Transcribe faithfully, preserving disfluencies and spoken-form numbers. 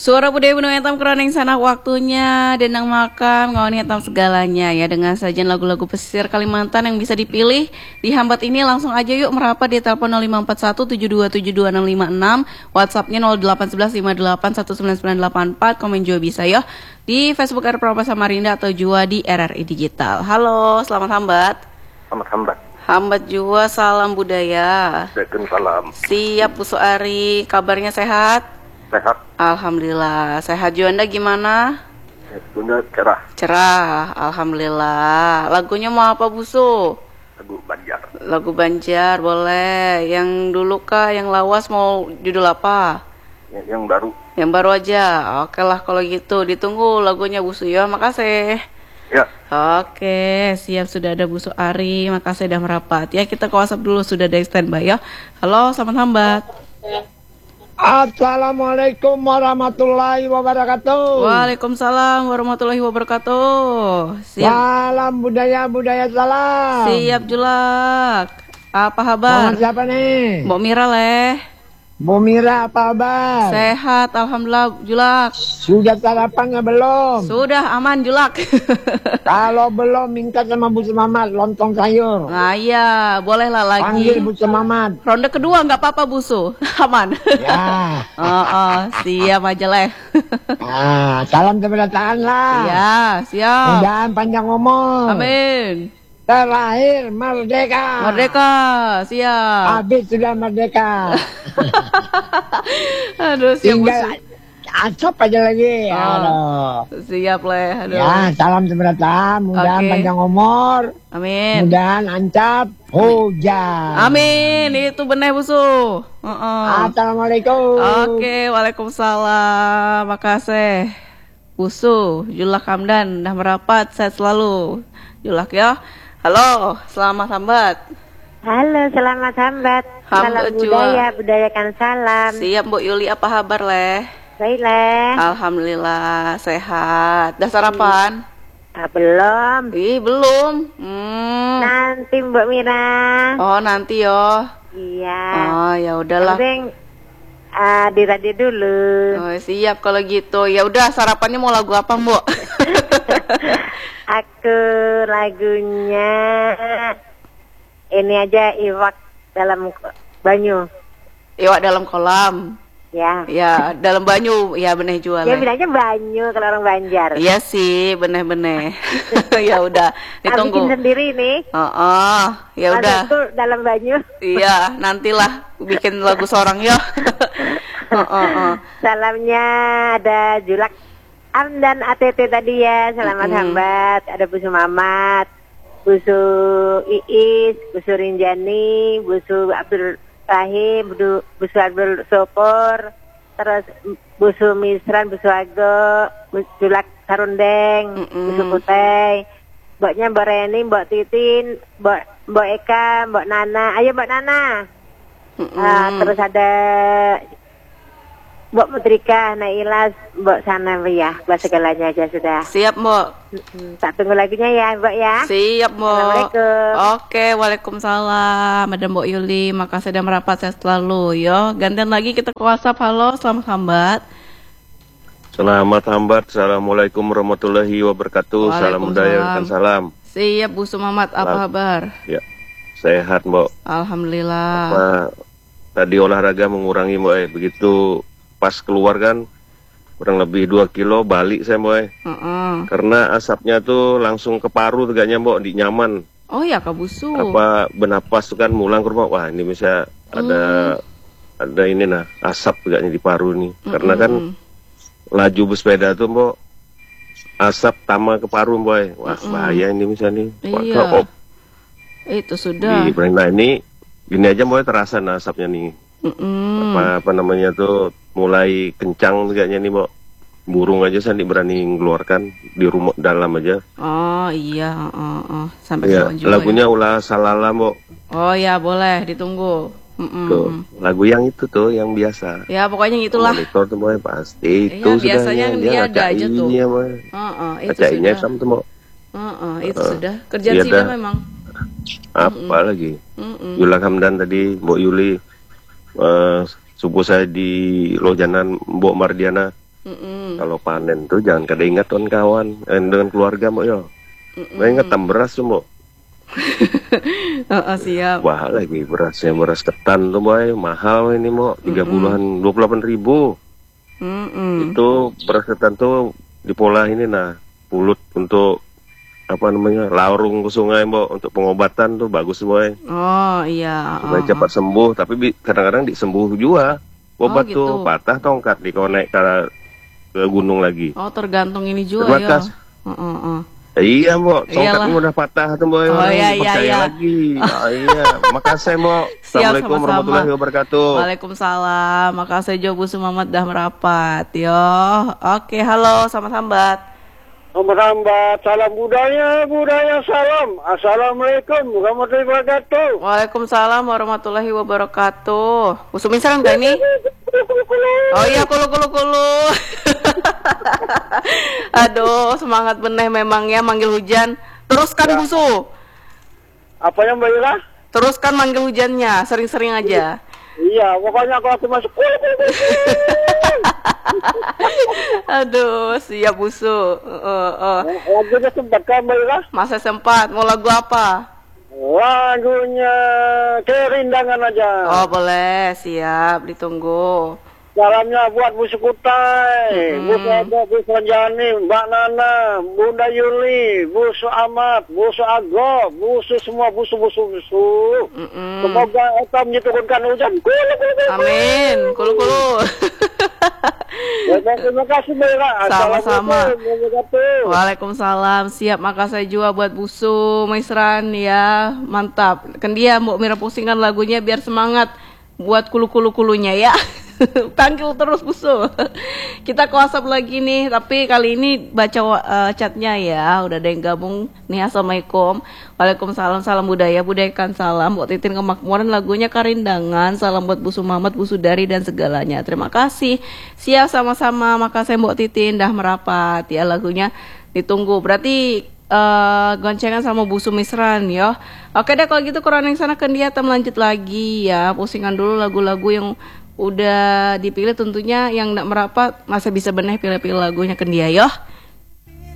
Suara budaya Benua Hitam keroning sanak waktunya Denang makam ngawani hitam segalanya ya. Dengan sajian lagu-lagu pesisir Kalimantan yang bisa dipilih di Hambat ini. Langsung aja yuk merapat di telepon nol lima empat satu tujuh dua tujuh dua enam lima enam, WhatsAppnya nol delapan satu satu lima delapan satu sembilan sembilan delapan empat. Komen juga bisa ya di Facebook R Pramuka Samarinda atau juga di R R I Digital. Halo, selamat Hambat. Selamat Hambat. Hambat juga, salam budaya. Waalaikumsalam. Siap Bu Suari, kabarnya sehat? Sehat. Alhamdulillah. Sehat Juanda gimana? Bunda cerah. Cerah, alhamdulillah. Lagunya mau apa Bu Su? Lagu Banjar. Lagu Banjar boleh. Yang dulu kah, yang lawas mau judul apa? Yang, yang baru. Yang baru aja. Oke lah kalau gitu. Ditunggu lagunya Bu Su ya. Makasih. Ya. Oke, siap sudah ada Bu Suari. Makasih sudah merapat. Ya kita ke WhatsApp dulu, sudah ada standby ya. Halo, selamat Hambat. Assalamualaikum warahmatullahi wabarakatuh. Waalaikumsalam warahmatullahi wabarakatuh. Siap. Salam budaya budaya salam. Siap Julak. Apa kabar? Sama siapa nih? Mbok Mira leh. Bu Mira apa kabar? Sehat alhamdulillah Julak. Sudah sarapannya belum? Sudah aman Julak. Kalau belum minta sama Bu Semamat lontong sayur. Nah iya, bolehlah lagi. Panggil Bu Semamat. Ronde kedua nggak apa-apa Bu Su. Aman. Ya. Oh, oh, siap aja leh. Ah, salam keberdataan lah. Iya, siap. Mudahan panjang umur. Amin. Terakhir merdeka. Merdeka, siap. Habis sudah merdeka. Aduh, siap Bu Su. Tinggal acop aja lagi. Oh. Aduh. Siap leh. Aduh. Ya, salam seberatan. Mudahan Oke. panjang umur. Amin. Mudahan ancap hujan. Amin. Itu benar Bu Su. Uh-uh. Assalamualaikum. Oke, waalaikumsalam. Makasih. Bu Su, Julak Hamdan dah merapat, sehat selalu. Julak ya. Halo, selamat Hambat. Halo, selamat Hambat. Hambat Salam juga. budaya, budayakan salam. Siap Mbok Yuli, apa kabar leh? Baiklah. Alhamdulillah sehat. Dah sarapan? Ah, belum. Ih, belum. Hmm. Nanti Mbak Mira. Oh, nanti yo. Iya. Oh, ya udahlah. Penting ah, di radio dulu. Oh, siap kalau gitu. Ya udah, sarapannya mau lagu apa, Mbok? Aku lagunya ini aja Iwak dalam banyu. Iwak dalam kolam. Ya. Ya, dalam banyu. Ya, bener jual. Ya bilangnya banyu kalau orang Banjar. Iya sih, bener-bener. Ya udah, ditunggu. Bikin sendiri nih. Oh, oh, ya udah. Maksudku dalam banyu. Iya, nantilah bikin lagu seorang ya. Oh, oh, oh. Salamnya ada Julak Am dan A T T tadi ya. Selamat Mm-mm. Hambat. Ada Bu Mamat, Bu Su Iis, Bu Su Rinjani, Bu Su Abdul Rahim, Bu Bu Su Abdul Sopor, terus Bu Su Misran, Bu Su Ago, Bu Julak Sarundeng, Bu Su Mm-mm. Putih, Mboknya Mbak Reni, Mbak Titin, Mbak Mbak Eka, Mbak Nana. Ayo Mbak Nana. Mm-mm. Ah, terus ada Mbak Mutrika, Nailas, Mbak Sanawiyah, buat segalanya aja sudah. Siap, Mbok. Mm-mm. Tak tunggu lagunya ya, Mbak ya. Siap, Mbok. Assalamualaikum. Oke, waalaikumsalam. Ada Mbok Yuli, makasih sudah merapat, sehat selalu. Yo, gantian lagi kita ke WhatsApp. Halo, selamat Hambat. Selamat Hambat. Assalamualaikum warahmatullahi wabarakatuh. Salam budaya dan salam. Siap, Bu Sumamat, apa Salam. kabar? Ya. Sehat, Mbok. Alhamdulillah. Apa, tadi olahraga mengurangi, Mbok. Eh. Begitu pas keluar kan kurang lebih dua kilo balik saya, Mbok. Eh. Uh-uh. Karena asapnya tuh langsung ke paru tegaknya, Mbok, di nyaman. Oh ya, Kak Busu. Apa bernapas tuh kan mulang ke rumah. Wah, ini bisa ada ada ini nah, asap tegaknya di paru nih. Karena kan Mm-mm. laju bersepeda tuh, Mbok, asap tama ke paru, Mbok. Eh. Wah, Mm-mm. bahaya ini bisa nih. Wah, Iya. kalau Itu sudah. di Brenda ini gini aja, Mbok, terasa nah asapnya nih. Mm-mm. Apa, apa namanya tuh mulai kencang kayaknya nih, Mbok. Burung aja saya berani mengeluarkan di rumah dalam aja. Oh iya, uh, uh. Sampai Ya, kawan juga lagunya ya. ulah salala, Mbok. Oh ya, boleh ditunggu. Mm-mm. Tuh, lagu yang itu tuh yang biasa. Ya pokoknya itulah. Monitor tuh, Mbok, pasti Iya, itu sudah. biasanya dia ada aja tuh. Ya, Mbok. Uh, uh, itu Kacainya sudah. sama tuh, Mbok. Uh, uh, itu Uh, sudah. Kerjaan iya Sida dah. memang. Apa lagi? Mm-mm. Julak Hamdan tadi, Mbok Yuli, eh, subuh saya di Lojanan, Mbok Mardiana. Mm-mm. Kalau panen tuh jangan kada ingat kawan-kawan eh, dengan keluarga mo yo. Nggak ingat tam beras tuh mo. Oh, siap. Wah lagi berasnya beras ketan tuh boy mahal ini mo tiga puluhan dua puluh delapan ribu. Mm-mm. Itu beras ketan tuh di pola ini nah pulut untuk apa namanya larung ke sungai mo untuk pengobatan tuh bagus boy. Oh iya. Supaya Oh, cepat sembuh tapi bi- kadang-kadang disembuh juga. Obat Oh, tuh gitu. patah tongkat dikonek ke, ke gunung lagi. oh tergantung ini juga Terima ya. kasih. Oh, oh, oh. Eh, iya mo, Iyalah. tongkatmu udah patah tuh boy. Oh, Orang iya, iya, percaya iya. lagi. Ah, iya, makasih mo. Siap, Assalamualaikum sama-sama. warahmatullahi wabarakatuh. Waalaikumsalam. Makasih Jo Bu Sumamat dah merapat. Yo. Oke, halo sama sambat. Merambat, salam budaya, budaya salam. Assalamualaikum warahmatullahi wabarakatuh. Waalaikumsalam warahmatullahi wabarakatuh. Usumin salam gak nih? Oh iya, kulu kulu kulu. Aduh, semangat beneh memang ya manggil hujan. Teruskan Busu. Apa yang Mbak Ira? Teruskan manggil hujannya, sering-sering aja. Iya, pokoknya kalau aku masuk. Aduh, siap Busu. Uh, uh. Lagunya sempat kan Mbak Ira? Masa sempat, mau lagu apa? Lagunya Kerindangan aja. Oh boleh, siap, ditunggu. Salamnya buat Bu Sukutai, Bu Ego, Bu Sanjani, Mbak Nana, Bunda Yuli, Bu Su Ahmad, Bu Su Ago, Bu Su semua, Bu Su, Bu Su, Bu Su. Mm-mm. Semoga Eka menyeturunkan hujan. Kulu, kulu, kulu. Amin, kulu kulu. Ya, terima kasih Mbak Ira. Sama-sama. Assalamualaikum warahmatullahi wabarakatuh. Waalaikumsalam, siap makasih juga buat Busu, Maisran ya, mantap. Kan dia mau mira pusingkan lagunya biar semangat buat kulu-kulu-kulunya ya. Panggil terus Busu. Kita ke WhatsApp lagi nih, tapi kali ini baca uh, chatnya ya. Udah ada yang gabung nih. Assalamualaikum. Waalaikumsalam, salam budaya, budayakan salam buat Titin Kemakmuran, lagunya Karindangan. Salam buat Busu Mamat, Busu Dari dan segalanya. Terima kasih. Siap sama-sama. Makasih buat Titin dah merapat ya, lagunya ditunggu. Berarti uh, goncengan sama Busu Misran ya. Oke deh kalau gitu kurang yang sana ke dia, kita melanjut lagi ya. Pusingan dulu lagu-lagu yang udah dipilih, tentunya yang nak merapat masih bisa benih pilih-pilih lagunya ke dia ya.